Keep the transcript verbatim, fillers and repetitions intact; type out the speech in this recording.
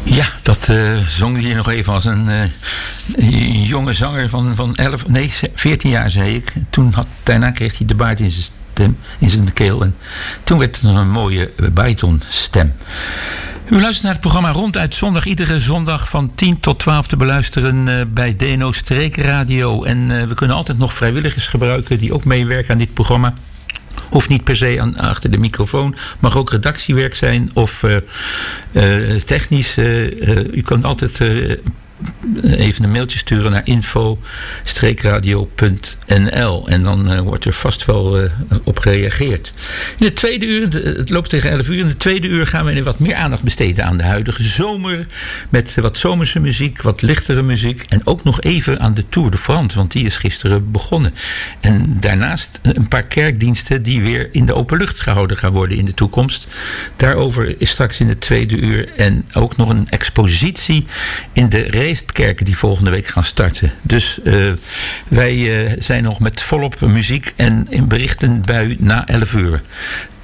Ja, dat uh, zong hij nog even als een, uh, een jonge zanger van, van elf, nee, veertien jaar, zei ik. Toen had, daarna kreeg hij de baard in zijn stem, in zijn keel. En toen werd het een mooie baritonstem. U luistert naar het programma Ronduit Zondag. Iedere zondag van tien tot twaalf te beluisteren uh, bij D N O Streekradio. En uh, we kunnen altijd nog vrijwilligers gebruiken die ook meewerken aan dit programma. Hoeft niet per se aan, achter de microfoon. Mag ook redactiewerk zijn of uh, uh, technisch. Uh, uh, u kan altijd uh, even een mailtje sturen naar info streekradio punt n l. En dan uh, wordt er vast wel uh, op gereageerd. In de tweede uur, de, het loopt tegen elf uur. In de tweede uur gaan we wat meer aandacht besteden aan de huidige zomer. Met wat zomerse muziek, wat lichtere muziek. En ook nog even aan de Tour de France. Want die is gisteren begonnen. En daarnaast een paar kerkdiensten die weer in de open lucht gehouden gaan worden in de toekomst. Daarover is straks in de tweede uur. En ook nog een expositie in de Reestkerken die volgende week gaan starten. Dus uh, wij uh, zijn nog met volop muziek en in berichtenbui na elf uur.